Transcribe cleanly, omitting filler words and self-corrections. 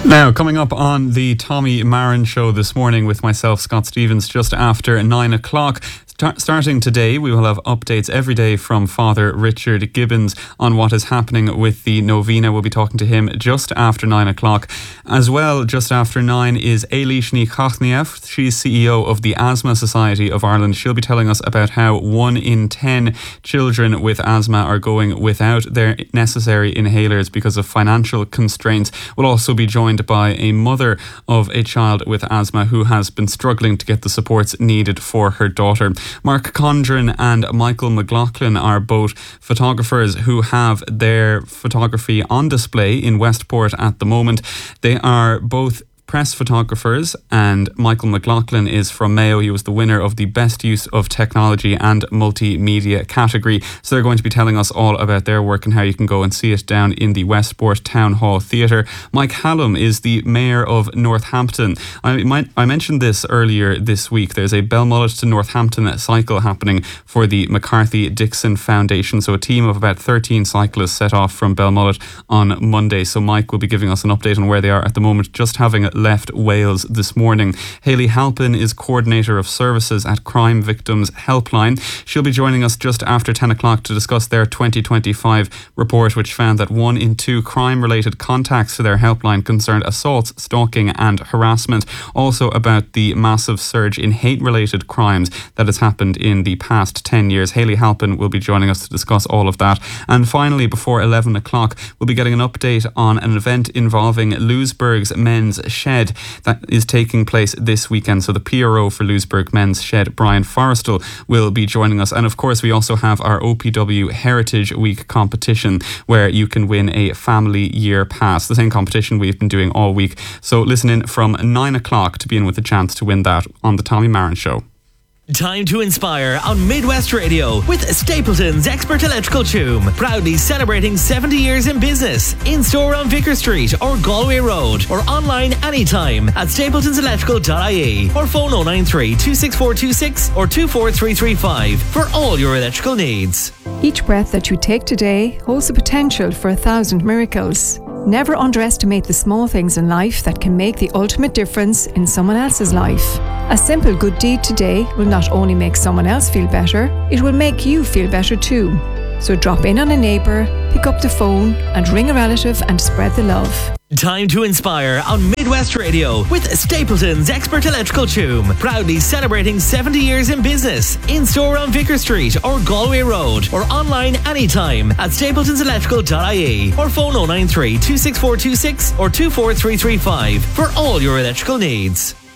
Now, coming up on the Tommy Marin Show this morning with myself, Scott Stevens, just after 9 o'clock. Starting today, we will have updates every day from Father Richard Gibbons on what is happening with the novena. We'll be talking to him just after 9 o'clock. As well, just after 9 is Eilish Ní Chachnaíof. She's CEO of the Asthma Society of Ireland. She'll be telling us about how 1 in 10 children with asthma are going without their necessary inhalers because of financial constraints. We'll also be joined by a mother of a child with asthma who has been struggling to get the supports needed for her daughter. Mark Condren and Michael McLaughlin are both photographers who have their photography on display in Westport at the moment. They are both press photographers, and Michael McLaughlin is from Mayo. He was the winner of the Best Use of Technology and Multimedia category. So they're going to be telling us all about their work and how you can go and see it down in the Westport Town Hall Theatre. Mike Hallam is the Mayor of Northampton. I mentioned this earlier this week. There's a Belmullet to Northampton cycle happening for the McCarthy Dixon Foundation. So a team of about 13 cyclists set off from Belmullet on Monday. So Mike will be giving us an update on where they are at the moment, just having left Wales this morning. Hayley Halpin is Coordinator of Services at Crime Victims Helpline. She'll be joining us just after 10 o'clock to discuss their 2025 report, which found that 1 in 2 crime-related contacts to their helpline concerned assaults, stalking and harassment. Also about the massive surge in hate-related crimes that has happened in the past 10 years. Hayley Halpin will be joining us to discuss all of that. And finally, before 11 o'clock, we'll be getting an update on an event involving Louisburgh's Men's Shed that is taking place this weekend. So the PRO for Louisburgh Men's Shed, Brian Forrestal, will be joining us. And of course, we also have our OPW Heritage Week competition where you can win a family year pass, the same competition we've been doing all week. So listen in from 9 o'clock to be in with a chance to win that on the Tommy Marin Show. Time to inspire on Midwest Radio with Stapleton's Expert Electrical Tomb. Proudly celebrating 70 years in business. In store on Vicar Street or Galway Road, or online anytime at stapletonselectrical.ie, or phone 093 26426 or 24335 for all your electrical needs. Each breath that you take today holds the potential for 1,000 miracles. Never underestimate the small things in life that can make the ultimate difference in someone else's life. A simple good deed today will not only make someone else feel better, it will make you feel better too. So drop in on a neighbour, pick up the phone and ring a relative and spread the love. Time to inspire on Midwest Radio with Stapleton's Expert Electrical Tomb. Proudly celebrating 70 years in business. In store on Vicar Street or Galway Road, or online anytime at stapletonselectrical.ie, or phone 093 26426 or 24335 for all your electrical needs.